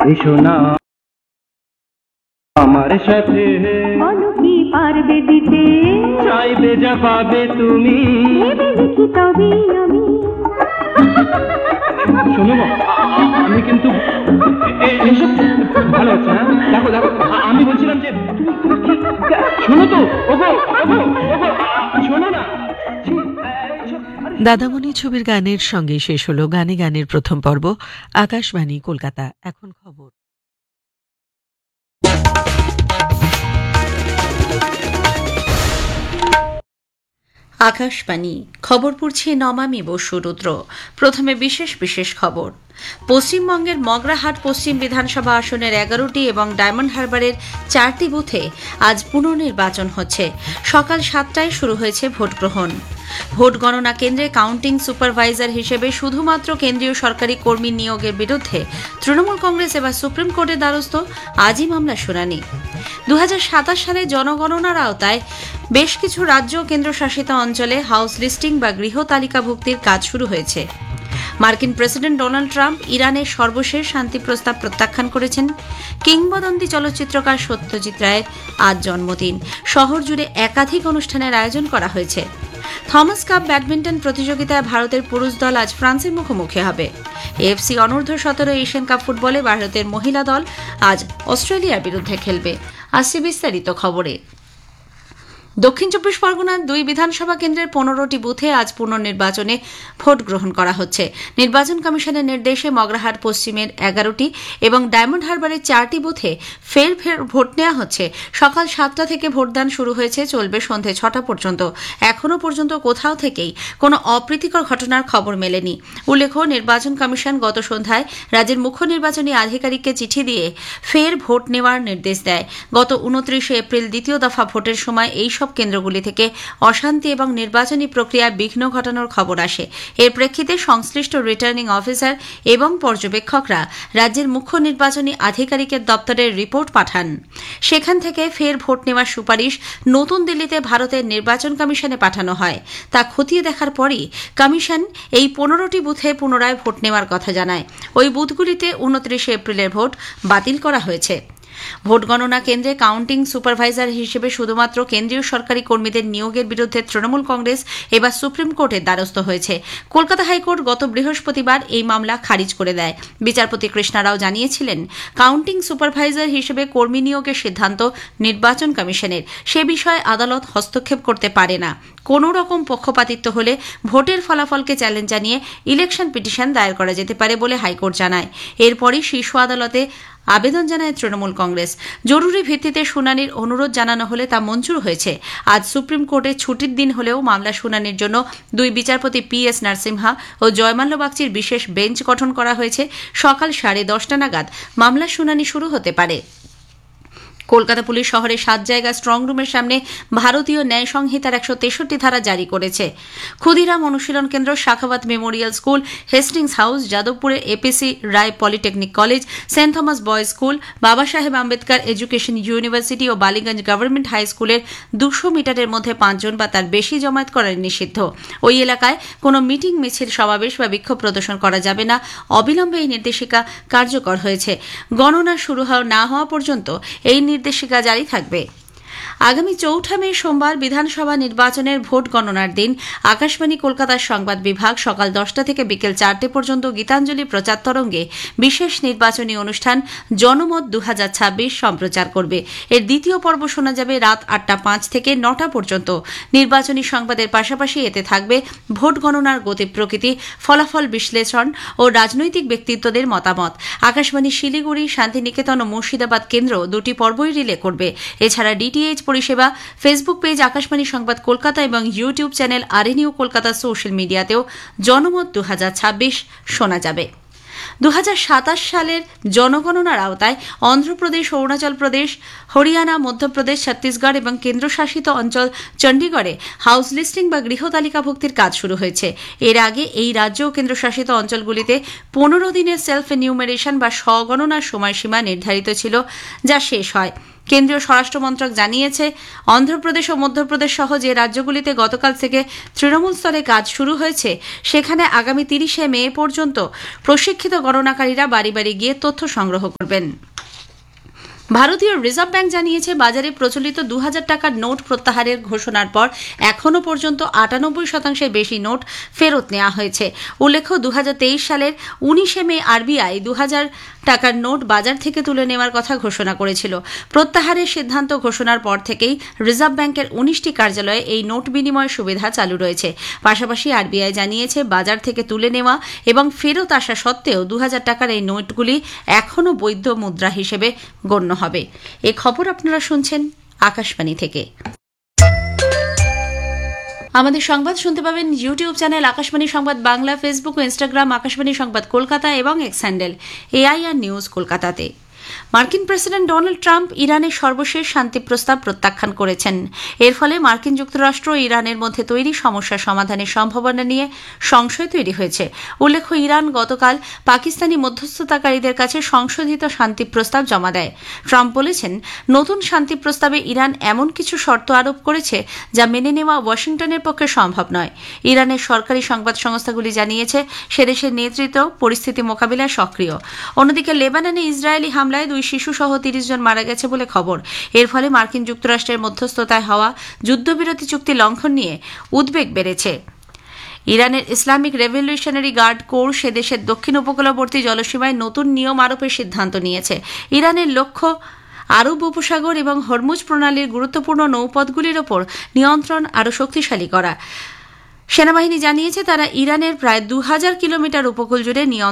এসো না আমার সাথে, বলো কি পারবে দিতে, চাইবে যা পাবে তুমি, ভেবে দেখি তবে আমি। শোনো আমি কিন্তু এসব ভালো হচ্ছে না। দেখো দেখো আমি বলছিলাম যে শোনো তো, ওগো ওগো ওগো শোনো না। দাদামণি ছবির গানের সঙ্গে শেষ হলো গানে গানের প্রথম পর্ব। আকাশবাণী কলকাতা। এখন খবর। আকাশবাণী খবর পড়ছে নমামি বসু রুদ্র। প্রথমে বিশেষ বিশেষ খবর। পশ্চিমবঙ্গের মগরাহাট পশ্চিম বিধানসভা আসনের 11টি এবং ডায়মন্ড হারবারের 4টি বুথে আজ পুনর্নির্বাচন হচ্ছে। সকাল 7টায় শুরু হয়েছে ভোট গ্রহণ। ভোট গণনা কেন্দ্রে কাউন্টিং সুপারভাইজার হিসেবে শুধুমাত্র কেন্দ্রীয় সরকারি কর্মী নিয়োগের বিরুদ্ধে তৃণমূল কংগ্রেস এবার সুপ্রিম কোর্টের দ্বারস্থ। আজই মামলা শুনানি। 2027 সালে জনগণনার আওতায় বেশ কিছু রাজ্য ও কেন্দ্রশাসিত অঞ্চলে হাউস লিস্টিং বা গৃহ তালিকাভুক্তির কাজ শুরু হয়েছে। মার্কিন প্রেসিডেন্ট ডোনাল্ড ট্রাম্প ইরানের সর্বশেষ শান্তি প্রস্তাব প্রত্যাখ্যান করেছেন। কিংবদন্তি চলচ্চিত্রকার সত্যজিৎ রায়ের আজ জন্মদিন। শহর জুড়ে একাধিক অনুষ্ঠানের আয়োজন করা হয়েছে। থমাস কাপ ব্যাডমিন্টন প্রতিযোগিতায় ভারতের পুরুষ দল আজ ফ্রান্সের মুখোমুখি হবে। এএফসি অনূর্ধ্ব 17 এশিয়ান কাপ ফুটবলে ভারতের মহিলা দল আজ অস্ট্রেলিয়ার বিরুদ্ধে খেলবে। আসছে বিস্তারিত খবরে। দক্ষিণ 24 পরগনার 2 বিধানসভা কেন্দ্রের 15টি বুথে আজ পুনর্নির্বাচনে ভোট গ্রহণ করা হচ্ছে। নির্বাচন কমিশনের নির্দেশে মগরাহাট পশ্চিমের 11টি এবং ডায়মন্ড হারবারের 4টি বুথে ফের ভোট নেওয়া হচ্ছে। সকাল 7টা থেকে ভোটদান শুরু হয়েছে, চলবে সন্ধে 6টা পর্যন্ত। এখনও পর্যন্ত কোথাও থেকেই কোনো অপ্রীতিকর ঘটনার খবর মেলেনি। উল্লেখ্য, নির্বাচন কমিশন গত সন্ধ্যায় রাজ্যের মুখ্য নির্বাচনী আধিকারিককে চিঠি দিয়ে ফের ভোট নেওয়ার নির্দেশ দেয়। গত 29 এপ্রিল দ্বিতীয় দফা ভোটের সময় এইসব কেন্দ্রগুলি থেকে অশান্তি এবং নির্বাচনী প্রক্রিয়ায় বিঘ্ন ঘটানোর খবর আসে। এর প্রেক্ষিতে সংশ্লিষ্ট রিটার্নিং অফিসার এবং পর্যবেক্ষকরা রাজ্যের মুখ্য নির্বাচনী আধিকারিকের দপ্তরে রিপোর্ট পাঠান। সেখান থেকে ফের ভোট নেওয়ার সুপারিশ নতুন দিল্লিতে ভারতের নির্বাচন কমিশনে পাঠানো হয়। তা খতিয়ে দেখার পরই কমিশন এই 15টি বুথে পুনরায় ভোট নেওয়ার কথা জানায়। ওই বুথগুলিতে 29 এপ্রিলের ভোট বাতিল করা হয়েছে। ভোট গণনা কেন্দ্রে কাউন্টিং সুপারভাইজার হিসেবে শুধুমাত্র কেন্দ্রীয় সরকারি কর্মীদের নিয়োগের বিরুদ্ধে তৃণমূল কংগ্রেস এবার সুপ্রিম কোর্টের দ্বারস্থ হয়েছে। কলকাতা হাইকোর্ট গত বৃহস্পতিবার এই মামলা খারিজ করে দেয়। বিচারপতি কৃষ্ণা রাও জানিয়েছিলেন, কাউন্টিং সুপারভাইজার হিসেবে কর্মী নিয়োগের সিদ্ধান্ত নির্বাচন কমিশনের। সে বিষয়ে আদালত হস্তক্ষেপ করতে পারে না। কোনো রকম পক্ষপাতিত্ব হলে ভোটের ফলাফলকে চ্যালেঞ্জ জানিয়ে ইলেকশন পিটিশন দায়ের করা যেতে পারে বলে হাইকোর্ট জানায়। এরপরই শীর্ষ আদালতে আবেদন জানায় তৃণমূল কংগ্রেস। জরুরি ভিত্তিতে শুনানির অনুরোধ জানানো হলে তা মঞ্জুর হয়েছে। আজ সুপ্রিম কোর্টে ছুটির দিন হলেও মামলা শুনানির জন্য 2 বিচারপতি PS নরসিমহা ও জয়মাল্য বাগচির বিশেষ বেঞ্চ গঠন করা হয়েছে। সকাল 10:30 নাগাদ মামলার শুনানি শুরু হতে পারে। কলকাতা পুলিশ শহরে 7 জায়গা স্ট্রং রুমের সামনে ভারতীয় ন্যায় সংহিতার 163 ধারা জারি করেছে। ক্ষুদিরাম অনুশীলন কেন্দ্র, Shakhawat Memorial school, Hastings house, যাদবপুরে এপিসি রায় polytechnic college, Saint Thomas boys school, বাবা সাহেব আম্বেদকর এডুকেশন ইউনিভার্সিটি ও বালিগঞ্জ গভর্নমেন্ট হাই স্কুলের 200 মিটারের মধ্যে 5 জন বা তার বেশি জমায়েত করা নিষিদ্ধ। ওই এলাকায় কোনো মিটিং, মিছিল, সমাবেশ বা বিক্ষোভ প্রদর্শন করা যাবে না। অবিলম্বে এই নির্দেশিকা কার্যকর হয়েছে। গণনা শুরু না হওয়া পর্যন্ত এই নির্দেশিকা জারি থাকবে। আগামী 4 মে সোমবার বিধানসভা নির্বাচনের ভোট গণনার দিন আকাশবাণী কলকাতার সংবাদ বিভাগ সকাল 10টা থেকে বিকেল 4টে পর্যন্ত গীতাঞ্জলি প্রচার তরঙ্গে বিশেষ নির্বাচনী অনুষ্ঠান জনমত 2026 সম্প্রচার করবে। এর দ্বিতীয় পর্ব শোনা যাবে রাত 8টা 5 থেকে 9টা পর্যন্ত। নির্বাচনী সংবাদের পাশাপাশি এতে থাকবে ভোট গণনার গতি প্রকৃতি, ফলাফল বিশ্লেষণ ও রাজনৈতিক ব্যক্তিত্বদের মতামত। আকাশবাণী শিলিগুড়ি, শান্তিনিকেতন ও মুর্শিদাবাদ কেন্দ্র 2টি পর্বই রিলে করবে। এছাড়া ডিটিএইচ পরিষেবা, ফেসবুক পেজ আকাশবাণী সংবাদ কলকাতা এবং ইউটিউব চ্যানেল আরএনইউ কলকাতা সোশ্যাল মিডিয়াতেও জনমত 2026 শোনা যাবে। 2027 সালের জনগণনার আওতায় অন্ধ্রপ্রদেশ, অরুণাচল প্রদেশ, হরিয়ানা, মধ্যপ্রদেশ, ছত্তিশগড় এবং কেন্দ্রশাসিত অঞ্চল চণ্ডীগড়ে হাউস লিস্টিং বা গৃহ তালিকাভুক্তির কাজ শুরু হয়েছে। এর আগে এই রাজ্য ও কেন্দ্রশাসিত অঞ্চলগুলিতে 15 দিনের সেলফ এনিউমারেশন বা স্বগণনার সময়সীমা নির্ধারিত ছিল, যা শেষ হয়। কেন্দ্রীয় স্বরাষ্ট্র মন্ত্রক জানিয়েছে, অন্ধ্রপ্রদেশ ও মধ্যপ্রদেশ সহ যে রাজ্যগুলিতে গতকাল থেকে তৃণমূল স্তরে কাজ শুরু হয়েছে সেখানে আগামী 30শে মে পর্যন্ত প্রশিক্ষিত গণনাকারীরা বাড়ি বাড়ি গিয়ে তথ্য সংগ্রহ করবেন। ভারতীয় রিজার্ভ ব্যাংক জানিয়েছে, বাজারে প্রচলিত 2000 টাকার নোট প্রত্যাহারের ঘোষণার পর এখনও পর্যন্ত 98% বেশি নোট ফেরত নেওয়া হয়েছে। উল্লেখ্য, 2023 সালের 19শে মে আরবিআই 2000 টাকার নোট বাজার থেকে তুলে নেওয়ার কথা ঘোষণা করেছিল। প্রত্যাহারের সিদ্ধান্ত ঘোষণার পর থেকেই রিজার্ভ ব্যাংকের 19টি কার্যালয়ে এই নোট বিনিময় সুবিধা চালু রয়েছে। পাশাপাশি আরবিআই জানিয়েছে, বাজার থেকে তুলে নেওয়া এবং ফেরত আসা সত্ত্বেও 2000 টাকার এই নোটগুলি এখনও বৈধ মুদ্রা হিসেবে গণ্য হবে। এই খবর আপনারা শুনছেন আকাশবাণী থেকে। আমাদের সংবাদ শুনতে পাবেন ইউটিউব চ্যানেল আকাশবাণী সংবাদ বাংলা, ফেসবুক ও ইনস্টাগ্রাম আকাশবাণী সংবাদ কলকাতা এবং এক্স হ্যান্ডেল AIR নিউজ কলকাতাতে। মার্কিন প্রেসিডেন্ট ডোনাল্ড ট্রাম্প ইরানের সর্বশেষ শান্তি প্রস্তাব প্রত্যাখ্যান করেছেন। এর ফলে মার্কিন যুক্তরাষ্ট্র ও ইরানের মধ্যে তৈরি সমস্যা সমাধানের সম্ভাবনা নিয়ে সংশয় তৈরি হয়েছে। উল্লেখ্য, ইরান গতকাল পাকিস্তানি মধ্যস্থতাকারীদের কাছে সংশোধিত শান্তি প্রস্তাব জমা দেয়। ট্রাম্প বলেছেন, নতুন শান্তি প্রস্তাবে ইরান এমন কিছু শর্ত আরোপ করেছে যা মেনে নেওয়া ওয়াশিংটনের পক্ষে সম্ভব নয়। ইরানের সরকারি সংবাদ সংস্থাগুলি জানিয়েছে, সেদেশের নেতৃত্ব পরিস্থিতি মোকাবিলায় সক্রিয়। অন্যদিকে লেবাননে ইসরায়েলি হামলায় 2 শিশুসহ 30 জন মারা গেছে বলে খবর। এর ফলে মার্কিন যুক্তরাষ্ট্রের মধ্যস্থতায় হওয়া যুদ্ধবিরতি চুক্তি লঙ্ঘন নিয়ে উদ্বেগ বেড়েছে। ইরানের ইসলামিক রেভলিউশনারি গার্ড কোর সেদেশের দক্ষিণ উপকূলবর্তী জলসীমায় নতুন নিয়ম আরোপের সিদ্ধান্ত নিয়েছে। ইরানের লক্ষ্য আরব উপসাগর এবং হরমুজ প্রণালীর গুরুত্বপূর্ণ নৌপথগুলির ওপর নিয়ন্ত্রণ আরও শক্তিশালী করা। সেনাবাহিনী জানিয়েছে, তারা ইরানের প্রায় 2000 কিলোমিটার উপকূল জুড়ে নিয়ন্ত্রণ